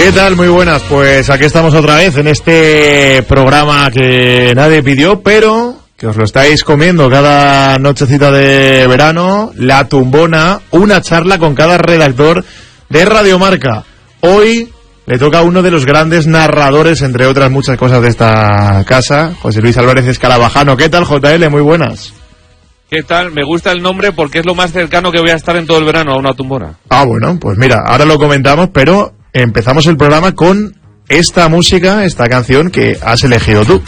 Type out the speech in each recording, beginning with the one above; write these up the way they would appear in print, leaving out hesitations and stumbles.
¿Qué tal? Muy buenas, pues aquí estamos otra vez en este programa que nadie pidió, pero que os lo estáis comiendo cada nochecita de verano, La Tumbona, una charla con cada redactor de Radio Marca. Hoy le toca a uno de los grandes narradores, entre otras muchas cosas de esta casa, José Luis Álvarez Escarabajano. ¿Qué tal, JL? Muy buenas. ¿Qué tal? Me gusta el nombre porque es lo más cercano que voy a estar en todo el verano a una tumbona. Ah, bueno, pues mira, ahora lo comentamos, pero empezamos el programa con esta música, esta canción que has elegido tú.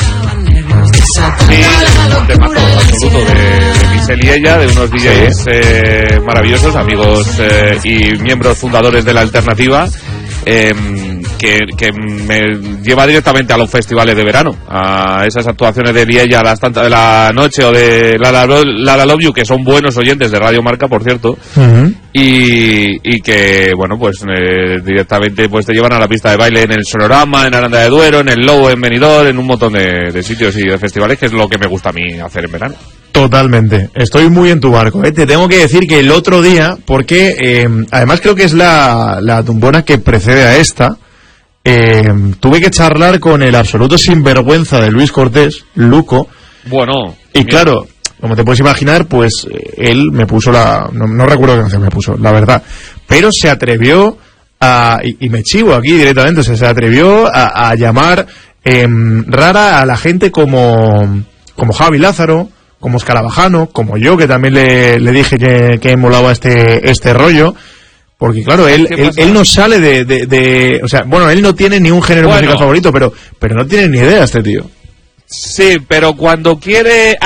Sí, un temazo absoluto de Michel y ella, de unos DJs maravillosos, amigos y miembros fundadores de La Alternativa, que me lleva directamente a los festivales de verano, a esas actuaciones de Liella a las tantas de la noche o de La Love You, que son buenos oyentes de Radio Marca, por cierto, y que, bueno, pues directamente pues te llevan a la pista de baile en el Sonorama, en Aranda de Duero, en el Lobo, en Benidorm, en un montón de sitios y de festivales, que es lo que me gusta a mí hacer en verano. Totalmente, estoy muy en tu barco, ¿eh? Te tengo que decir que el otro día, porque además creo que es la tumbona que precede a esta, tuve que charlar con el absoluto sinvergüenza de Luis Cortés, Luco. Bueno, y claro, como te puedes imaginar, pues él me puso no recuerdo qué canción me puso, la verdad, pero se atrevió y me chivo aquí directamente, o sea, se atrevió a llamar rara a la gente como Javi Lázaro, como Escarabajano, como yo, que también le dije que molaba este rollo, porque claro, él no sale de o sea, bueno, él no tiene ni un género musical favorito, pero no tiene ni idea este tío. Sí, pero cuando quiere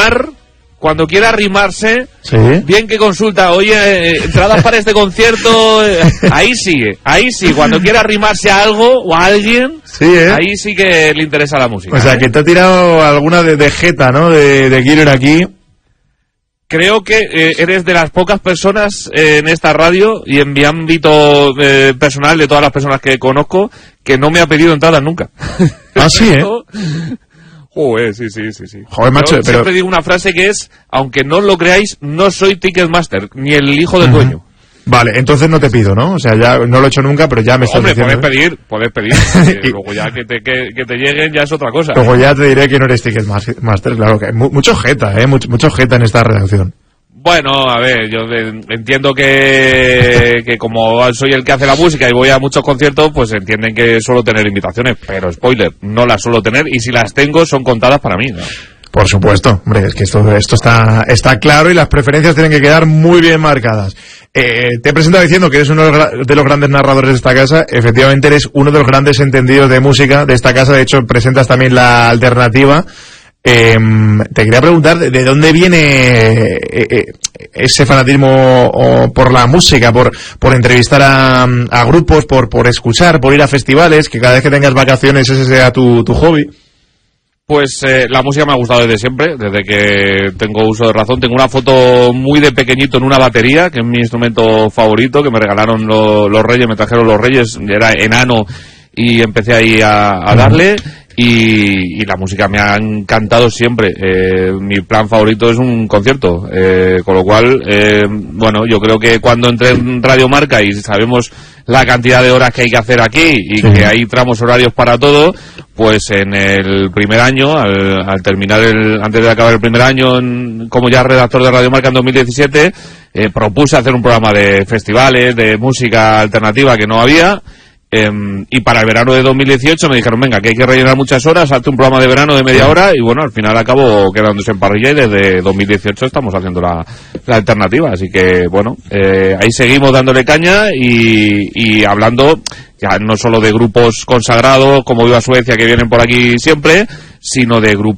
arrimarse, ¿sí? Bien que consulta, oye, entradas para este concierto, ahí sí, cuando quiere arrimarse a algo o a alguien, sí, ahí sí que le interesa la música. O sea, que te ha tirado alguna de jeta, ¿no? De quiero ir aquí. Creo que eres de las pocas personas en esta radio y en mi ámbito personal, de todas las personas que conozco, que no me ha pedido entradas nunca. Ah, sí, ¿eh? Joder, sí. Joder, macho, pero siempre digo una frase que es: aunque no lo creáis, no soy Ticketmaster, ni el hijo del dueño. Vale, entonces no te pido, ¿no? O sea, ya no lo he hecho nunca, pero ya me estás diciendo... Hombre, puedes pedir. Luego ya que te lleguen ya es otra cosa. Luego ya te diré que no eres Ticketmaster, claro, que hay mucho jeta, mucho jeta en esta redacción. Bueno, a ver, yo entiendo que como soy el que hace la música y voy a muchos conciertos, pues entienden que suelo tener invitaciones, pero spoiler, no las suelo tener, y si las tengo son contadas para mí, ¿no? Por supuesto, hombre, es que esto está claro y las preferencias tienen que quedar muy bien marcadas. Te he presentado diciendo que eres uno de los grandes narradores de esta casa. Efectivamente eres uno de los grandes entendidos de música de esta casa. De hecho, presentas también La Alternativa. Te quería preguntar de dónde viene ese fanatismo por la música, por entrevistar a grupos, por escuchar, por ir a festivales, que cada vez que tengas vacaciones ese sea tu hobby. Pues la música me ha gustado desde siempre, desde que tengo uso de razón. Tengo una foto muy de pequeñito en una batería, que es mi instrumento favorito, que me regalaron los Reyes, me trajeron los Reyes, era enano y empecé ahí a darle. Y la música me ha encantado siempre. Mi plan favorito es un concierto, con lo cual, bueno, yo creo que cuando entré en Radio Marca y sabemos la cantidad de horas que hay que hacer aquí y que hay tramos horarios para todo, pues en el primer año, al terminar antes de acabar el primer año como ya redactor de Radio Marca en 2017, propuse hacer un programa de festivales, de música alternativa que no había. Y para el verano de 2018 me dijeron, venga, que hay que rellenar muchas horas, hazte un programa de verano de media hora, y bueno, al final acabo quedándose en parrilla y desde 2018 estamos haciendo la alternativa, así que bueno, ahí seguimos dándole caña y hablando ya no solo de grupos consagrados como Viva Suecia, que vienen por aquí siempre, sino de grupos